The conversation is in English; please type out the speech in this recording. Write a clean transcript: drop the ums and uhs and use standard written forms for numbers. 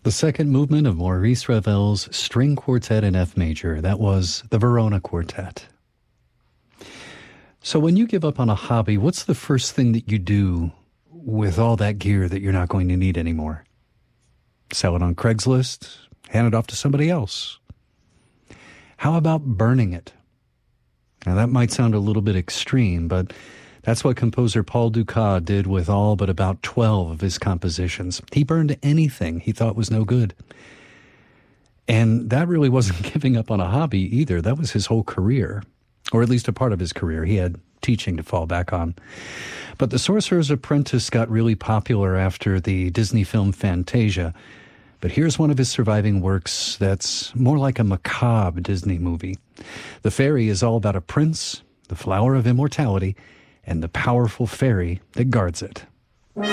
The second movement of Maurice Ravel's String Quartet in F major. That was the Verona Quartet. So when you give up on a hobby, what's the first thing that you do with all that gear that you're not going to need anymore? Sell it on Craigslist? Hand it off to somebody else? How about burning it? Now that might sound a little bit extreme, but that's what composer Paul Dukas did with all but about 12 of his compositions. He burned anything he thought was no good. And that really wasn't giving up on a hobby either. That was his whole career, or at least a part of his career. He had teaching to fall back on. But The Sorcerer's Apprentice got really popular after the Disney film Fantasia. But here's one of his surviving works that's more like a macabre Disney movie. The Fairy is all about a prince, the flower of immortality, and the powerful fairy that guards it.